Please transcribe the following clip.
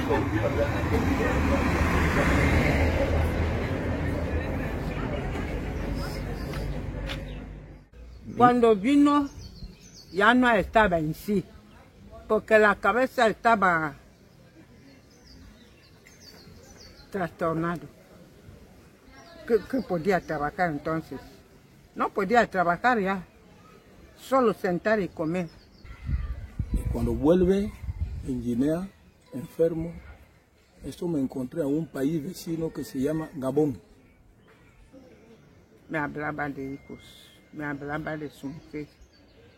Cuando vino, ya no estaba en sí, porque la cabeza estaba trastornada. ¿Qué podía trabajar entonces? No podía trabajar ya, solo sentar y comer. Y cuando vuelve en Guinea, enfermo, esto me encontré a un país vecino que se llama Gabón. Me hablaba de hijos, me hablaba de su mujer.